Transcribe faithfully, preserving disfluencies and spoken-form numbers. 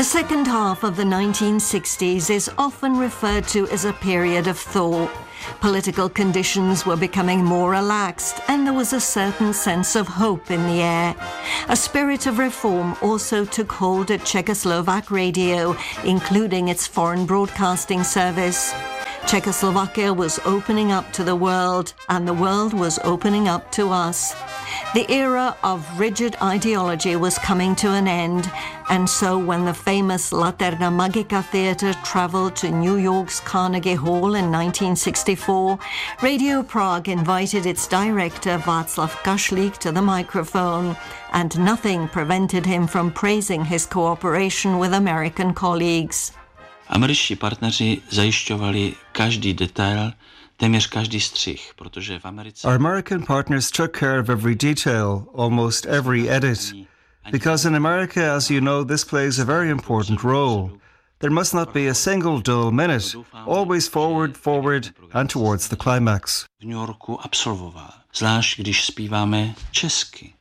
second half of the nineteen sixties is often referred to as a period of thaw. Political conditions were becoming more relaxed and there was a certain sense of hope in the air. A spirit of reform also took hold at Czechoslovak radio, including its foreign broadcasting service. Czechoslovakia was opening up to the world, and the world was opening up to us. The era of rigid ideology was coming to an end, and so when the famous Laterna Magica Theatre travelled to New York's Carnegie Hall in nineteen sixty-four, Radio Prague invited its director Václav Kašlík to the microphone, and nothing prevented him from praising his cooperation with American colleagues. Američtí partneři zajišťovali každý detail, téměř každý střih, protože v Americe... Our American partners took care of every detail, almost every edit. Because in America, as you know, this plays a very important role. There must not be a single dull minute, always forward, forward and towards the climax. V New Yorku absolvoval, zvlášť když zpíváme česky.